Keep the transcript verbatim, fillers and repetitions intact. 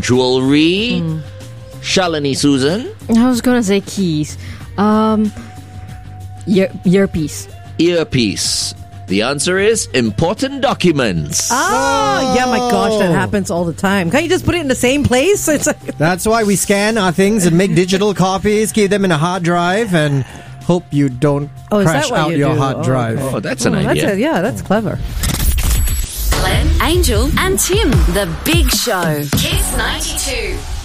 Jewelry. Mm. Shalini Susan. I was going to say keys. Um, ear- earpiece. Earpiece. The answer is important documents. Oh, yeah, my gosh, that happens all the time. Can't you just put it in the same place? It's like That's why we scan our things and make digital copies, keep them in a hard drive, and hope you don't Oh, is crash that what out you your do? hard Oh, drive. okay. Oh, that's an Oh, that's idea. a, yeah, that's clever. Glenn, Angel, and Tim. The Big Show. Kiss ninety-two.